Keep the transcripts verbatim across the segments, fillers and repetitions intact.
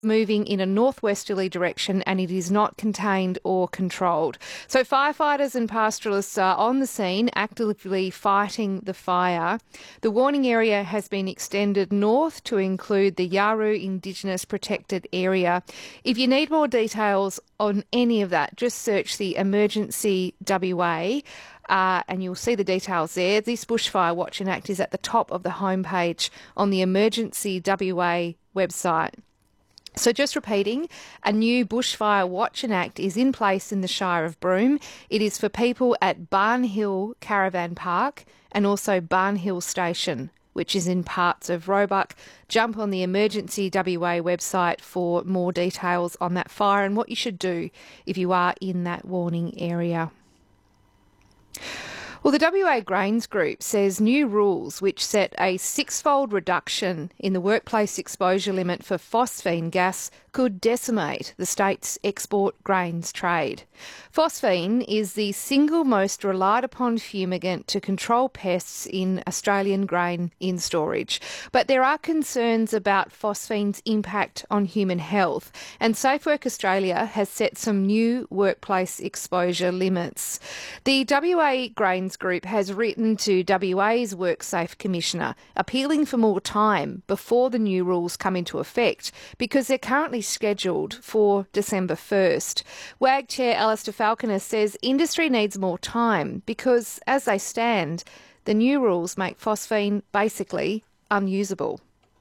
moving in a northwesterly direction, and it is not contained or controlled. So firefighters and pastoralists are on the scene actively fighting the fire. The warning area has been extended north to include the Yawuru Indigenous Protected Area. If you need more details on any of that, just search the Emergency W A. Uh, and you'll see the details there. This Bushfire Watching Act is at the top of the homepage on the Emergency W A website. So just repeating, a new Bushfire Watching Act is in place in the Shire of Broome. It is for people at Barn Hill Caravan Park and also Barn Hill Station, which is in parts of Roebuck. Jump on the Emergency W A website for more details on that fire and what you should do if you are in that warning area. Well, the W A Grains Group says new rules which set a six-fold reduction in the workplace exposure limit for phosphine gas could decimate the state's export grains trade. Phosphine is the single most relied upon fumigant to control pests in Australian grain in storage. But there are concerns about phosphine's impact on human health, and SafeWork Australia has set some new workplace exposure limits. The W A Grains Group has written to W A's WorkSafe Commissioner appealing for more time before the new rules come into effect because they're currently scheduled for December first. W A G Chair Alistair Falconer says industry needs more time because, as they stand, the new rules make phosphine basically unusable.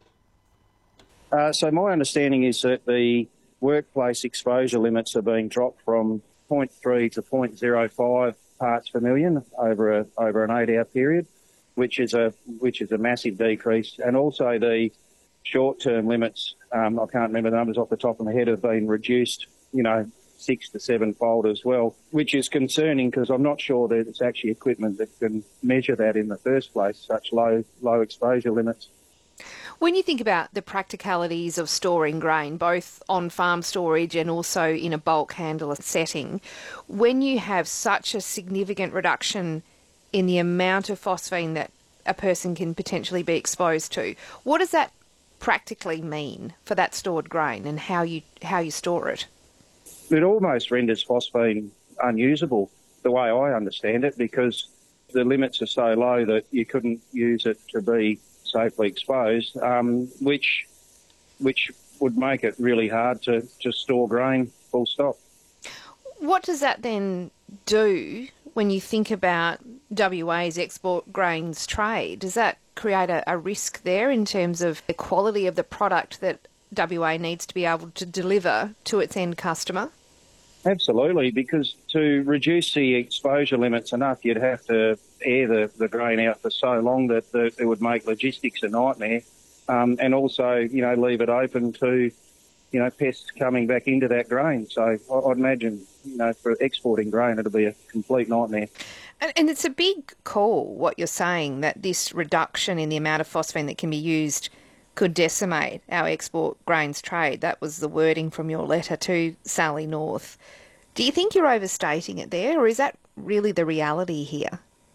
Uh, so my understanding is that the workplace exposure limits are being dropped from zero point three to zero point zero five parts per million over a over an eight-hour period, which is a which is a massive decrease, and also the short-term limits. Um, I can't remember the numbers off the top of my head, have been reduced, you know, six to seven-fold as well, which is concerning because I'm not sure that it's actually equipment that can measure that in the first place, such low low exposure limits. When you think about the practicalities of storing grain, both on farm storage and also in a bulk handler setting, when you have such a significant reduction in the amount of phosphine that a person can potentially be exposed to, what does that practically mean for that stored grain and how you how you store it? It almost renders phosphine unusable, the way I understand it, because the limits are so low that you couldn't use it to be safely exposed, um, which which would make it really hard to, to store grain, full stop. What does that then do when you think about W A's export grains trade? Does that create a, a risk there in terms of the quality of the product that W A needs to be able to deliver to its end customer? Absolutely, because to reduce the exposure limits enough, you'd have to air the, the grain out for so long that the, it would make logistics a nightmare, um, and also, you know, leave it open to, you know, pests coming back into that grain. So I'd imagine, you know, for exporting grain, it'll be a complete nightmare. And, and it's a big call, what you're saying, that this reduction in the amount of phosphine that can be used could decimate our export grains trade. That was the wording from your letter to Sally North. Do you think you're overstating it there, or is that really the reality here?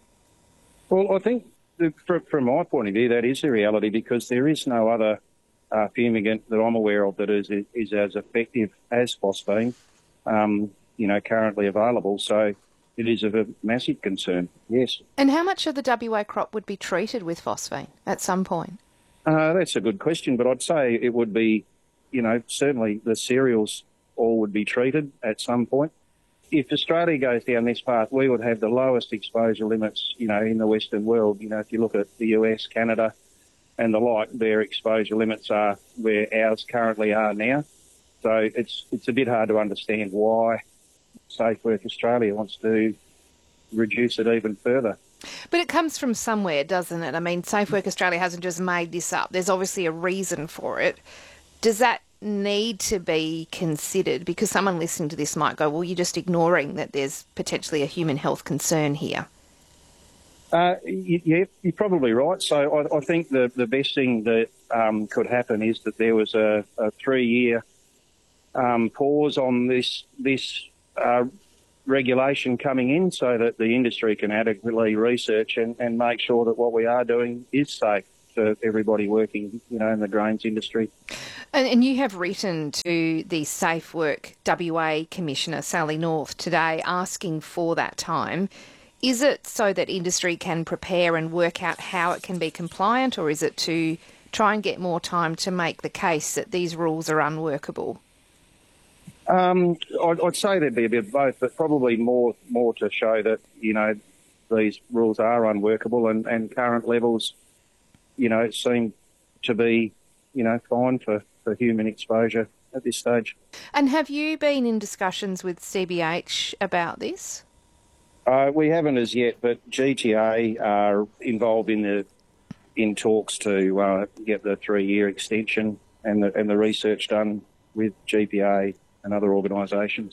Well, I think from my point of view, that is the reality, because there is no other uh, fumigant that I'm aware of that is, is as effective as phosphine, um, you know, currently available. So it is of a massive concern, yes. And how much of the W A crop would be treated with phosphine at some point? Uh, that's a good question, but I'd say it would be, you know, certainly the cereals all would be treated at some point. If Australia goes down this path, we would have the lowest exposure limits, you know, in the Western world. You know, if you look at the U S, Canada and the like, their exposure limits are where ours currently are now. So it's it's a bit hard to understand why SafeWork Australia wants to reduce it even further. But it comes from somewhere, doesn't it? I mean, SafeWork Australia hasn't just made this up. There's obviously a reason for it. Does that need to be considered? Because someone listening to this might go, well, you're just ignoring that there's potentially a human health concern here. Uh, yeah, you're probably right. So I, I think the, the best thing that um, could happen is that there was a, a three-year um, pause on this this uh, regulation coming in, so that the industry can adequately research and, and make sure that what we are doing is safe for everybody working, you know, in the grains industry. And, and you have written to the Safe Work W A Commissioner, Sally North, today asking for that time. Is it so that industry can prepare and work out how it can be compliant, or is it to try and get more time to make the case that these rules are unworkable? Um, I'd, I'd say there'd be a bit of both, but probably more more to show that, you know, these rules are unworkable and, and current levels, you know, seem to be, you know, fine for, for human exposure at this stage. And have you been in discussions with C B H about this? Uh, we haven't as yet, but G T A are involved in the in talks to uh, get the three-year extension and the and the research done with G P A and other organisations.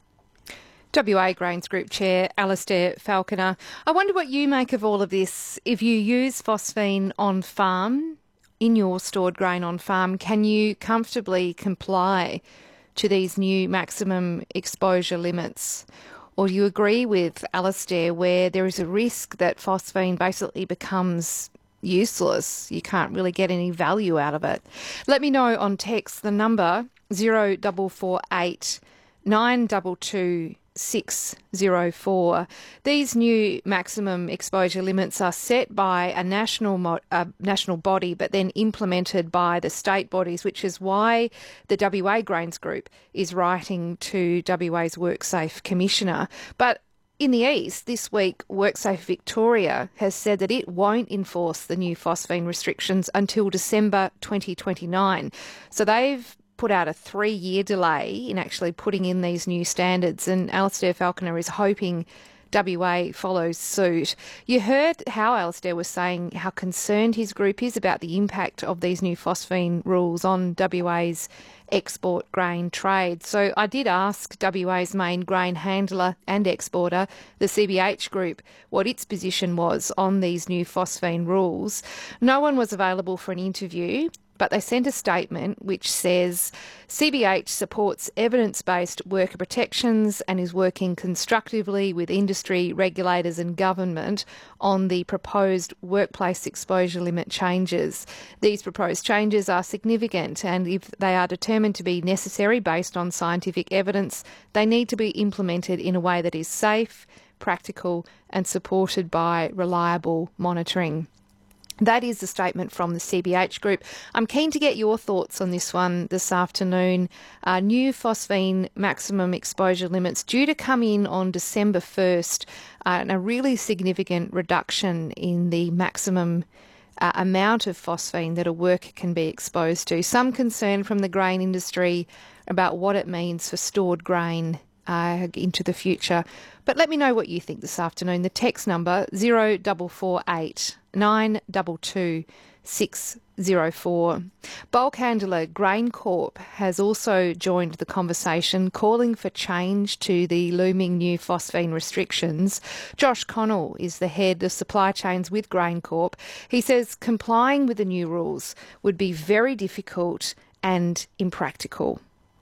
W A Grains Group Chair Alastair Falconer, I wonder what you make of all of this. If you use phosphine on farm, in your stored grain on farm, can you comfortably comply to these new maximum exposure limits? Or do you agree with Alastair where there is a risk that phosphine basically becomes useless? You can't really get any value out of it. Let me know on text. The number zero four four eight nine two two six zero four. These new maximum exposure limits are set by a national mo- uh, national body, but then implemented by the state bodies, which is why the W A Grains Group is writing to W A's WorkSafe Commissioner. But in the east, this week, WorkSafe Victoria has said that it won't enforce the new phosphine restrictions until December twenty twenty-nine. So they've put out a three-year delay in actually putting in these new standards, and Alastair Falconer is hoping W A follows suit. You heard how Alastair was saying how concerned his group is about the impact of these new phosphine rules on W A's export grain trade. So I did ask W A's main grain handler and exporter, the C B H Group, what its position was on these new phosphine rules. No one was available for an interview, but they sent a statement which says C B H supports evidence-based worker protections and is working constructively with industry, regulators and government on the proposed workplace exposure limit changes. These proposed changes are significant, and if they are determined to be necessary based on scientific evidence, they need to be implemented in a way that is safe, practical and supported by reliable monitoring. That is the statement from the C B H Group. I'm keen to get your thoughts on this one this afternoon. Uh, new phosphine maximum exposure limits due to come in on December first, uh, and a really significant reduction in the maximum uh, amount of phosphine that a worker can be exposed to. Some concern from the grain industry about what it means for stored grain Uh, into the future. But let me know what you think this afternoon. The text number zero four four eight nine two two six zero four. Bulk handler GrainCorp has also joined the conversation, calling for change to the looming new phosphine restrictions. Josh Connell is the head of supply chains with GrainCorp. He says complying with the new rules would be very difficult and impractical.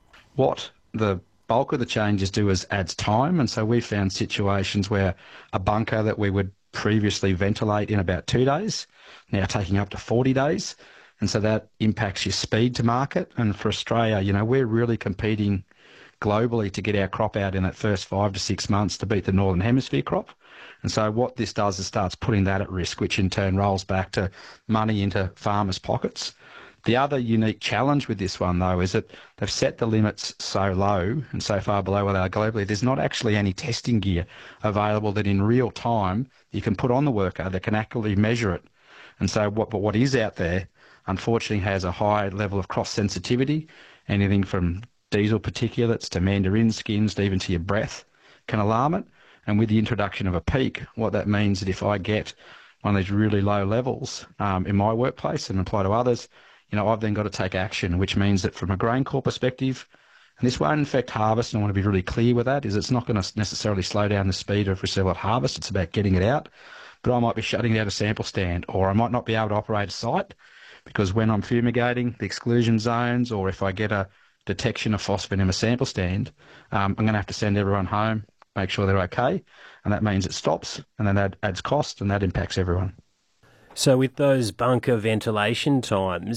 What the bulk of the changes do is adds time, and so we found situations where a bunker that we would previously ventilate in about two days, now taking up to forty days, and so that impacts your speed to market. And for Australia, you know, we're really competing globally to get our crop out in that first five to six months to beat the Northern Hemisphere crop. And so what this does is starts putting that at risk, which in turn rolls back to money into farmers' pockets. The other unique challenge with this one, though, is that they've set the limits so low and so far below where they are globally, there's not actually any testing gear available that in real time you can put on the worker that can accurately measure it. And so what, but what is out there, unfortunately, has a high level of cross-sensitivity. Anything from diesel particulates to mandarin skins to even to your breath can alarm it. And with the introduction of a peak, what that means is that if I get one of these really low levels um, in my workplace and apply to others, you know, I've then got to take action, which means that from a GrainCorp perspective, and this won't affect harvest, and I want to be really clear with that, is it's not going to necessarily slow down the speed of receival at harvest, it's about getting it out. But I might be shutting down a sample stand, or I might not be able to operate a site, because when I'm fumigating the exclusion zones, or if I get a detection of phosphine in a sample stand, um, I'm going to have to send everyone home, make sure they're okay, and that means it stops, and then that adds cost, and that impacts everyone. So with those bunker ventilation times,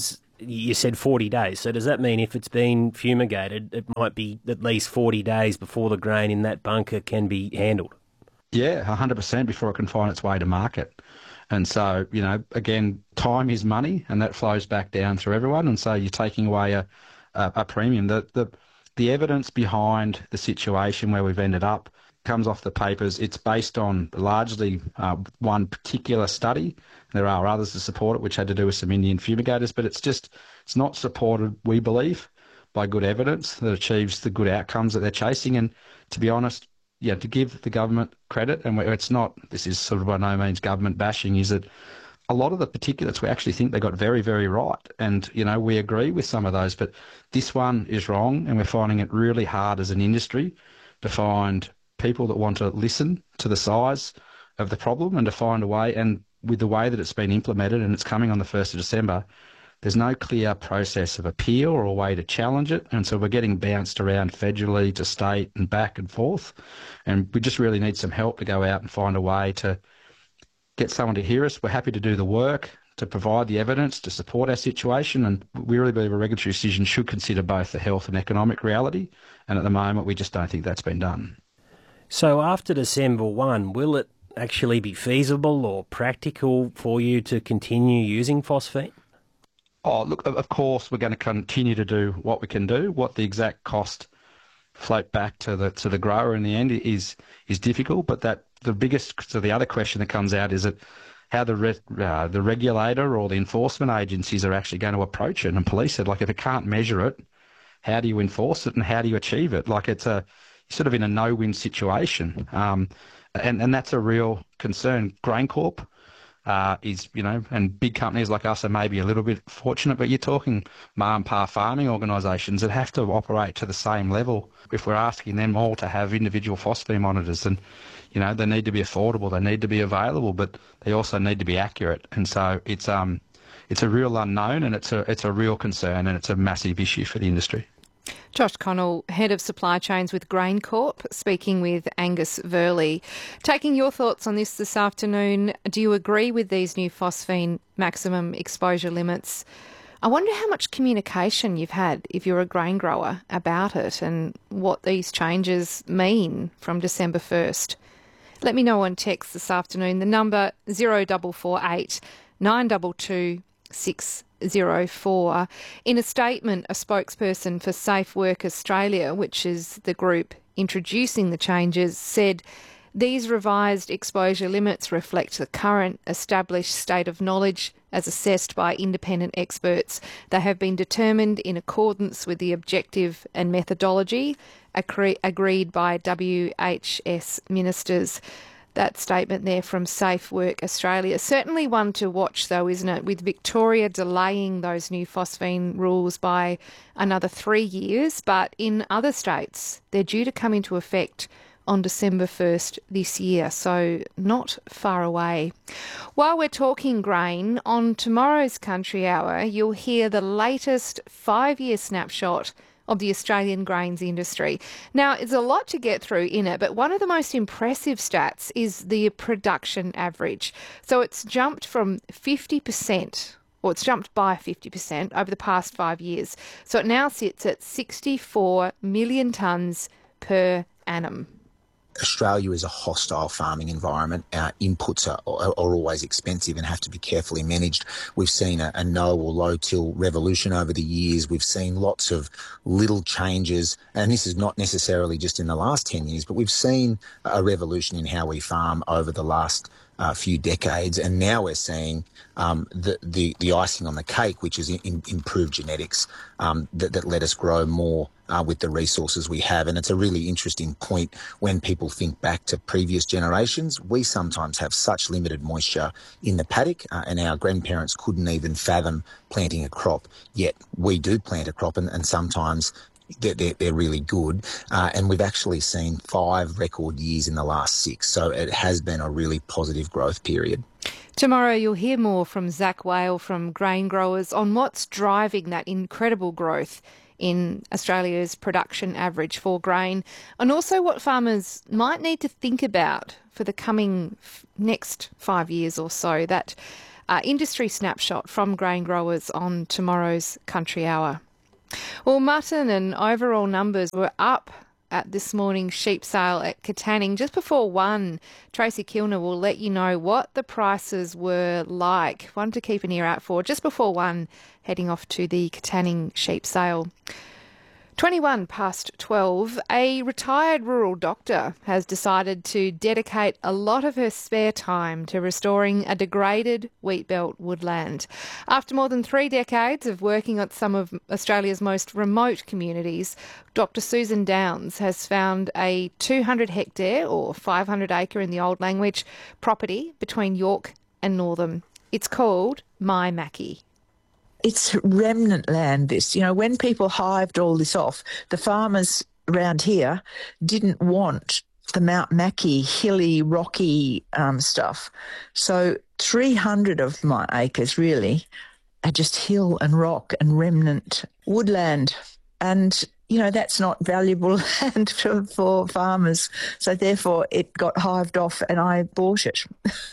you said forty days. So does that mean if it's been fumigated, it might be at least forty days before the grain in that bunker can be handled? Yeah, one hundred percent before it can find its way to market. And so, you know, again, time is money, and that flows back down through everyone. And so you're taking away a, a, a premium. The, the, the evidence behind the situation where we've ended up comes off the papers. It's based on largely uh, one particular study. There are others to support it, which had to do with some Indian fumigators, but it's just, it's not supported, we believe, by good evidence that achieves the good outcomes that they're chasing. And to be honest, yeah, to give the government credit, and it's not, this is sort of by no means government bashing, is that a lot of the particulates we actually think they got very, very right. And, you know, we agree with some of those, but this one is wrong, and we're finding it really hard as an industry to find people that want to listen to the size of the problem and to find a way. And with the way that it's been implemented, and it's coming on the first of December, there's no clear process of appeal or a way to challenge it. And so we're getting bounced around federally to state and back and forth. And we just really need some help to go out and find a way to get someone to hear us. We're happy to do the work, to provide the evidence, to support our situation. And we really believe a regulatory decision should consider both the health and economic reality. And at the moment, we just don't think that's been done. So after December first, will it actually be feasible or practical for you to continue using phosphine? Oh, look, of course, we're going to continue to do what we can do. What the exact cost float back to the to the grower in the end is is difficult. But that the biggest, so the other question that comes out is that how the re, uh, the regulator or the enforcement agencies are actually going to approach it and police it. Like, if it can't measure it, how do you enforce it and how do you achieve it? Like, it's a sort of in a no-win situation, um, and and that's a real concern. GrainCorp Uh, is, you know, and big companies like us are maybe a little bit fortunate, but you're talking ma and pa farming organisations that have to operate to the same level. If we're asking them all to have individual phosphine monitors, then, you know, they need to be affordable, they need to be available, but they also need to be accurate. And so it's um it's a real unknown, and it's a it's a real concern, and it's a massive issue for the industry. Josh Connell, Head of Supply Chains with GrainCorp, speaking with Angus Verley. Taking your thoughts on this this afternoon, do you agree with these new phosphine maximum exposure limits? I wonder how much communication you've had, if you're a grain grower, about it and what these changes mean from December first. Let me know on text this afternoon. The number zero four four eight nine two two six zero four. In a statement, a spokesperson for Safe Work Australia, which is the group introducing the changes, said these revised exposure limits reflect the current established state of knowledge as assessed by independent experts. They have been determined in accordance with the objective and methodology agreed by W H S ministers. That statement there from Safe Work Australia. Certainly one to watch, though, isn't it? With Victoria delaying those new phosphine rules by another three years, but in other states, they're due to come into effect on December first this year, so not far away. While we're talking grain, on tomorrow's Country Hour, you'll hear the latest five-year snapshot of the Australian grains industry. Now, it's a lot to get through in it, but one of the most impressive stats is the production average. So it's jumped from fifty percent, or it's jumped by fifty percent over the past five years. So it now sits at sixty-four million tonnes per annum. Australia is a hostile farming environment. Our inputs are, are, are always expensive and have to be carefully managed. We've seen a, a no or low till revolution over the years. We've seen lots of little changes, and this is not necessarily just in the last ten years, but we've seen a revolution in how we farm over the last Uh, few decades, and now we're seeing um, the, the the icing on the cake, which is in, improved genetics um, that, that let us grow more uh, with the resources we have. And it's a really interesting point when people think back to previous generations. We sometimes have such limited moisture in the paddock, uh, and our grandparents couldn't even fathom planting a crop, yet we do plant a crop, and, and sometimes They're, they're, they're really good, uh, and we've actually seen five record years in the last six, so it has been a really positive growth period. Tomorrow you'll hear more from Zach Whale from Grain Growers on what's driving that incredible growth in Australia's production average for grain, and also what farmers might need to think about for the coming f- next five years or so. That uh, industry snapshot from grain growers on tomorrow's Country Hour. Well, mutton and overall numbers were up at this morning's sheep sale at Katanning. Just before one, Tracy Kilner will let you know what the prices were like. One to keep an ear out for. Just before one, heading off to the Katanning sheep sale. twenty-one past twelve, a retired rural doctor has decided to dedicate a lot of her spare time to restoring a degraded wheatbelt woodland. After more than three decades of working at some of Australia's most remote communities, Doctor Susan Downs has found a two hundred hectare or five hundred acre in the old language property between York and Northam. It's called My Mackie. It's remnant land, this. You know, when people hived all this off, the farmers around here didn't want the Mount Mackie, hilly, rocky um, stuff. So three hundred of my acres, really, are just hill and rock and remnant woodland. And, you know, that's not valuable land for, for farmers. So therefore it got hived off and I bought it.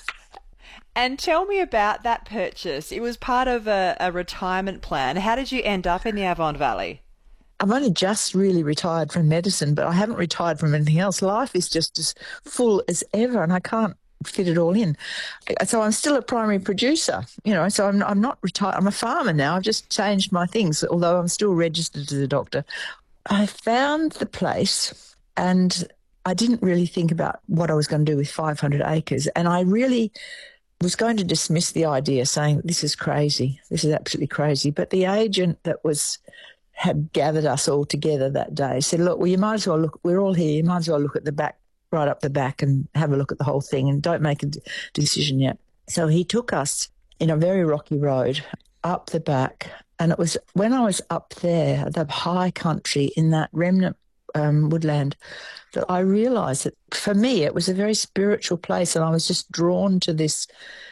And tell me about that purchase. It was part of a, a retirement plan. How did you end up in the Avon Valley? I've only just really retired from medicine, but I haven't retired from anything else. Life is just as full as ever, and I can't fit it all in. So I'm still a primary producer, you know, so I'm, I'm not retired. I'm a farmer now. I've just changed my things, although I'm still registered as a doctor. I found the place and I didn't really think about what I was going to do with five hundred acres, and I really was going to dismiss the idea, saying this is crazy, this is absolutely crazy. But the agent that was had gathered us all together that day said, look, well, you might as well look, we're all here, you might as well look at the back, right up the back and have a look at the whole thing and don't make a d- decision yet. So he took us in a very rocky road up the back, and it was when I was up there, the high country in that remnant um, woodland, that I realised that for me it was a very spiritual place, and I was just drawn to this,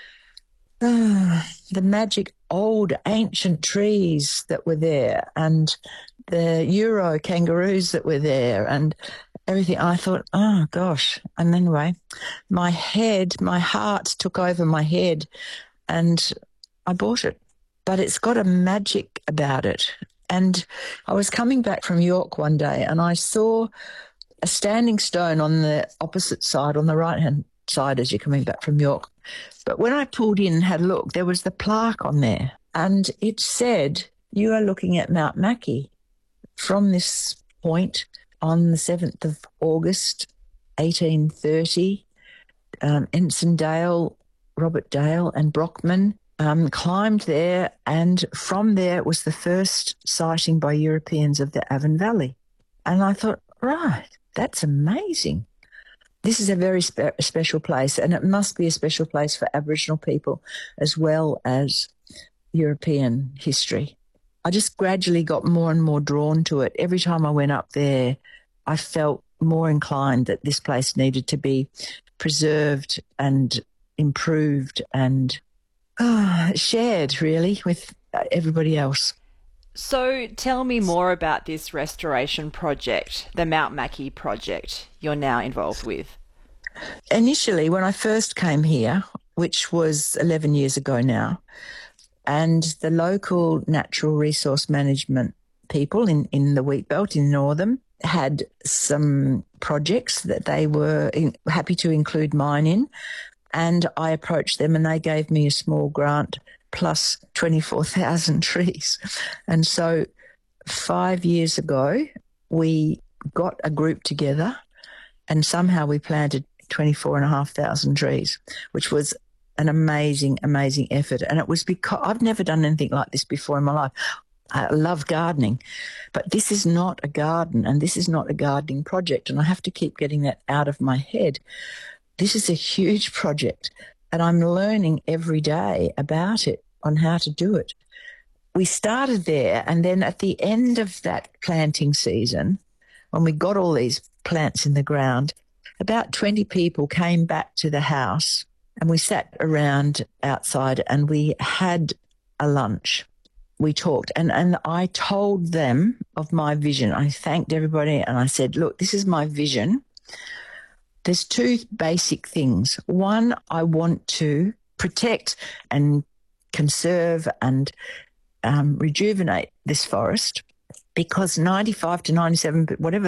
uh, the magic old ancient trees that were there and the Euro kangaroos that were there and everything. I thought, oh, gosh. And anyway, my head, my heart took over my head and I bought it. But it's got a magic about it. And I was coming back from York one day and I saw a standing stone on the opposite side, on the right-hand side as you're coming back from York. But when I pulled in and had a look, there was the plaque on there. And it said, you are looking at Mount Mackie from this point on the seventh of August, eighteen thirty. Um, Ensign Dale, Robert Dale and Brockman um, climbed there, and from there it was the first sighting by Europeans of the Avon Valley. And I thought, right, that's amazing. This is a very spe- special place, and it must be a special place for Aboriginal people as well as European history. I just gradually got more and more drawn to it. Every time I went up there, I felt more inclined that this place needed to be preserved and improved and uh, shared, really, with everybody else. So tell me more about this restoration project, the Mount Mackie project you're now involved with. Initially, when I first came here, which was eleven years ago now, and the local natural resource management people in, in the wheat belt in Northam had some projects that they were in, happy to include mine in, and I approached them and they gave me a small grant plus twenty-four thousand trees. And so five years ago, we got a group together and somehow we planted twenty-four thousand five hundred trees, which was an amazing, amazing effort. And it was because I've never done anything like this before in my life. I love gardening, but this is not a garden and this is not a gardening project. And I have to keep getting that out of my head. This is a huge project and I'm learning every day about it, on how to do it. We started there, and then at the end of that planting season, when we got all these plants in the ground, about twenty people came back to the house and we sat around outside and we had a lunch. We talked and, and I told them of my vision. I thanked everybody and I said, look, this is my vision. There's two basic things. One, I want to protect and conserve and um, rejuvenate this forest, because ninety-five to ninety-seven, whatever